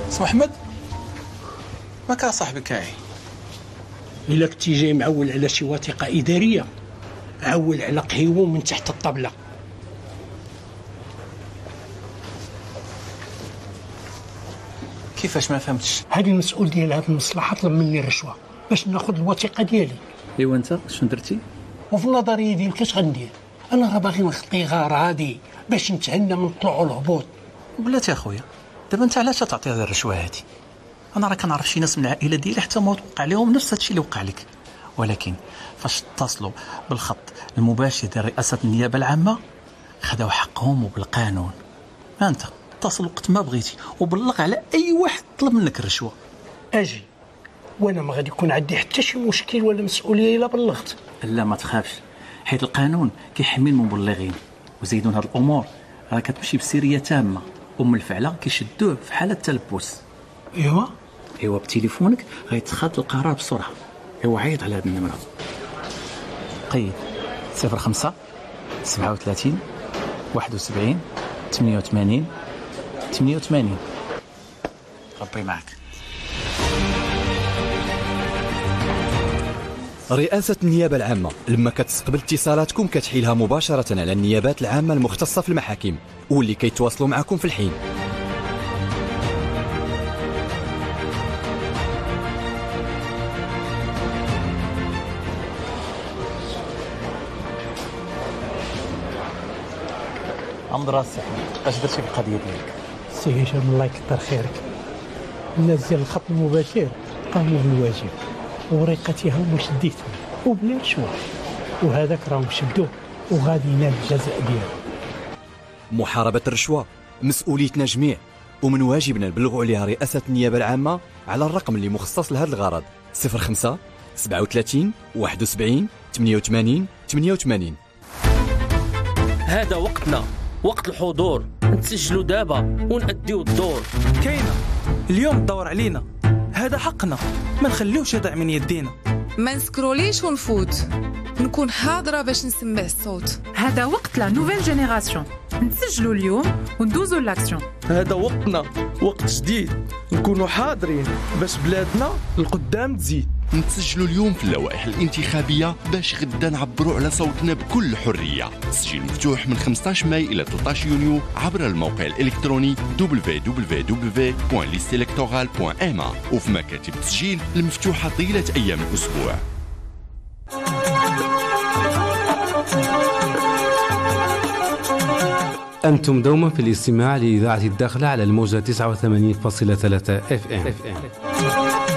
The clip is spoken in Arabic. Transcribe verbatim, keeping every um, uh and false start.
سي محمد ما كان صاحبك كاعي. إلا كنتي جاي معول على شي وثيقة إدارية عول على قهيوه من تحت الطبلة. كيفاش ما فهمتش؟ هذا المسؤول ديال هذه المصلحة طلب مني الرشوة باش ناخذ الوثيقة ديالي. ايوا انت شنو درتي؟ وفي النظرية ديالك اش غندير؟ انا راه باغي نخطي غار عادي باش نتهنى من الطلوع والهبوط. بلاتي اخويا دابا انت علاش تعطي هذه الرشوه هذه؟ انا راه كنعرف شي ناس من العائله ديالي حتى ما وقع لهم نفس هادشي اللي وقع لك، ولكن فاش اتصلوا بالخط المباشر ديال رئاسه النيابه العامه خداو حقهم وبالقانون. انت اتصل وقت ما بغيتي وبلغ على اي واحد طلب منك الرشوه. اجي وانا ما غادي يكون عندي حتى شي مشكل ولا مسؤوليه الا بلغت. لا ما تخافش، حيت القانون كيحمي المبلغين، وزيدون هاد الامور راه كتمشي بسريه تامه، ام الفعله كيشدوه في حاله التلبس. ايوا ايوا بتليفونك غيتخذ القرار بسرعه. ايوا عيط على هاد النمره، قيد صفر خمسة سبعة وثلاثين واحد وسبعين ثمانية وثمانين ثمانية وثمانين. ربي معك. رئاسة النيابة العامة لما كتستقبل اتصالاتكم كتحيلها مباشرة على النيابات العامة المختصة في المحاكم واللي كيتواصلوا معكم في الحين. عمد راسي اش درتي في القضيه ديالك؟ سي هشام الله يكثر خيرك، الناس ديال الخط المباشر قاموا بالواجب وريقتها هما شديتهم وبلا رشوه، وهذاك راهم شدوه وغادي ينال الجزاء ديالو. محاربة الرشوة مسؤوليتنا جميع، ومن واجبنا نبلغوا عليها رئاسة النيابة العامة على الرقم اللي مخصص لهذا الغرض صفر خمسة سبعة وثلاثين واحد وسبعين ثمانية وثمانين ثمانية وثمانين. هذا وقتنا، وقت الحضور، نتسجلوا دابا ونأديو الدور. كاينه اليوم الدور علينا، هذا حقنا، ما نخليوش يضيع من يدينا. ما نسكروليش ونفوت، نكون حاضرة باش نسمع الصوت. هذا وقت لا نوفيل جينيراسيون، نسجلوا اليوم وندوزوا لاكسيون. هذا وقتنا، وقت جديد، نكونوا حاضرين باش بلادنا القدام تزيد. نتسجلوا اليوم في اللوائح الانتخابية باش غدا نعبروا على صوتنا بكل حرية. التسجيل مفتوح من خمسطاش ماي إلى ثلاثة عشر يونيو عبر الموقع الإلكتروني دبليو دبليو دبليو دوت ليست إلكتورال دوت إم إيه وفي مكاتب التسجيل المفتوحة طيلة أيام الأسبوع. أنتم دوما في الاستماع لإذاعة الداخلة على الموجة تسعة وثمانين فاصلة ثلاثة إف إم.